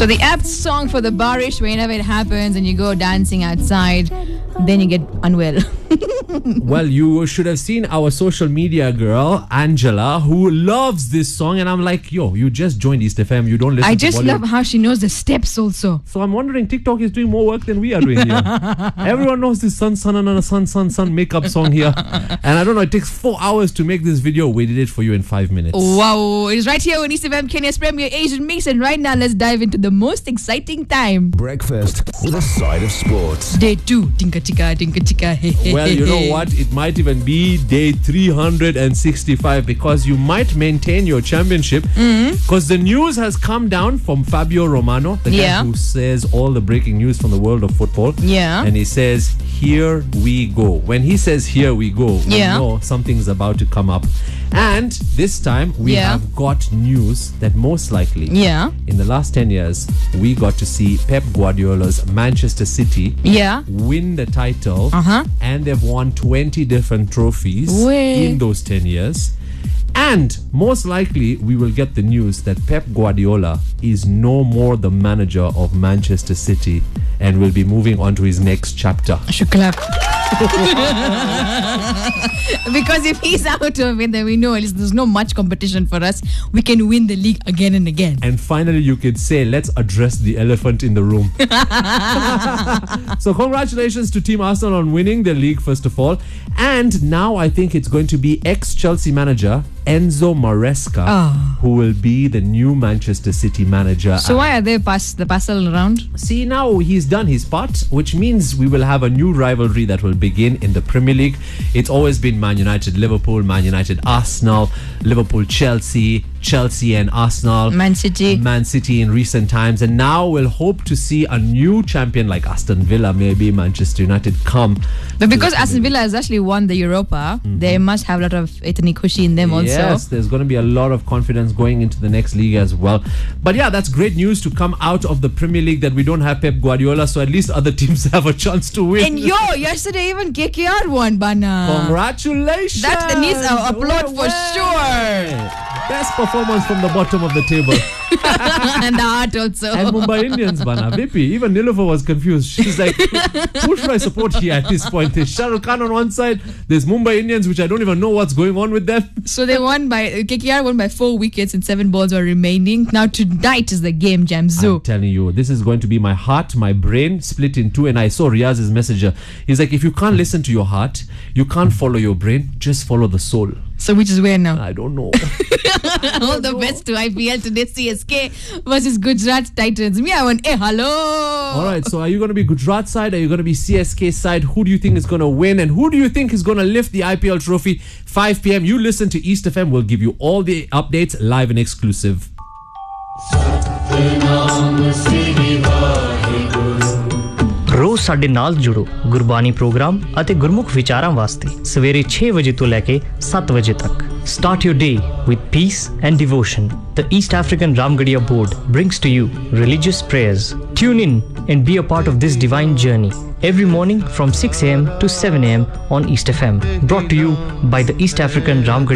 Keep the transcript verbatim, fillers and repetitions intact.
So the apt song for the barish whenever it happens and you go dancing outside, then you get unwell. Well, you should have seen our social media girl, Angela, who loves this song. And I'm like, yo, you just joined East F M. You don't listen I to just Bollywood. love how she knows the steps also. So I'm wondering, TikTok is doing more work than we are doing here. Everyone knows this sun, sun, and sun, sun, sun makeup song here. And I don't know, it takes four hours to make this video. We did it for you in five minutes. Wow, it is right here on East F M, Kenya's premier Asian mix. And right now, let's dive into the most exciting time. Breakfast with a side of sports. Day two, tinka tika, tinka tika. Hey, hey, Well, you know what? It might even be day three hundred sixty-five because you might maintain your championship. Because the news has come down from Fabio Romano, the Yeah. guy who says all the breaking news from the world of football. Yeah. And he says, here we go. When he says here we go, we Yeah. know something's about to come up. And this time, we Yeah. have got news that most likely, Yeah. in the last ten years, we got to see Pep Guardiola's Manchester City Yeah. win the title, Uh-huh. and they've won twenty different trophies Way. in those ten years. And most likely, we will get the news that Pep Guardiola is no more the manager of Manchester City and will be moving on to his next chapter. I should clap. Because if he's out of it, then we know at least there's no much competition for us. We can win the league again and again. And finally, you could say, let's address the elephant in the room. So congratulations to Team Arsenal on winning the league, first of all. And now I think it's going to be ex-Chelsea manager Enzo Maresca Oh. who will be the new Manchester City manager. So why are they pass the parcel around? See, now he's done his part, which means we will have a new rivalry that will begin in the Premier League. It's always been Man United, Liverpool, Man United, Arsenal, Liverpool, Chelsea, Chelsea and Arsenal, Man City. Man City in recent times. And now we'll hope to see a new champion like Aston Villa, maybe Manchester United, come. But because Aston Villa has actually won the Europa, they must have a lot of ethnic kushi in them also. Yes, there's going to be a lot of confidence going into the next league as well. But yeah, that's great news to come out of the Premier League that we don't have Pep Guardiola, so at least other teams have a chance to win. And yo, yesterday even K K R won, Bana. Congratulations! That needs an applaud for sure. Best performance from the bottom of the table. And the heart also. And Mumbai Indians, Bana. Vipi, even Nilofer was confused. She's like, who should I support here at this point? There's Shah Rukh Khan on one side, there's Mumbai Indians, which I don't even know what's going on with them. So they won by, K K R won by four wickets and seven balls were remaining. Now tonight is the game, Jamzu. I'm telling you, this is going to be my heart, my brain split in two. And I saw Riaz's messenger. He's like, if you can't listen to your heart, you can't follow your brain, just follow the soul. So which is where now? I don't know. All the best to I P L today, C S K versus Gujarat Titans. Me, I want, eh, hello. All right, so are you going to be Gujarat side? Are you going to be C S K side? Who do you think is going to win? And who do you think is going to lift the I P L trophy? five p.m. You listen to East F M. We'll give you all the updates live and exclusive. ਰੋਜ਼ ਸਾਡੇ ਨਾਲ ਜੁੜੋ Gurbani programme ਅਤੇ ਗੁਰਮੁਖ ਵਿਚਾਰਾਂ ਵਾਸਤੇ ਸਵੇਰੇ ਛੇ ਵਜੇ ਤੋਂ ਲੈ ਕੇ ਸੱਤ ਵਜੇ ਤੱਕ Start your day with peace and devotion. The East African Ramgarhia Board brings to you religious prayers. Tune in and be a part of this divine journey every morning from six a.m. to seven a.m. on East F M. Brought to you by the East African Ramgarhia